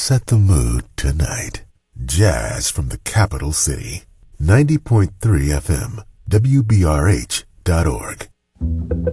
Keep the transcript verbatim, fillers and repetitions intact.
set the mood tonight. Jazz from the capital city. ninety point three F M, W B R H dot org.